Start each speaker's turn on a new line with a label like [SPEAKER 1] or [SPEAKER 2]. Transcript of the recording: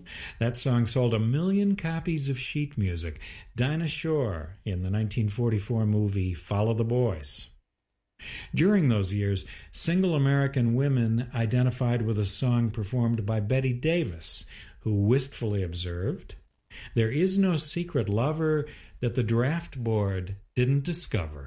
[SPEAKER 1] That song sold 1 million copies of sheet music. Dinah Shore in the 1944 movie Follow the Boys. During those years, single American women identified with a song performed by Betty Davis, who wistfully observed, "There is no secret lover that the draft board didn't discover."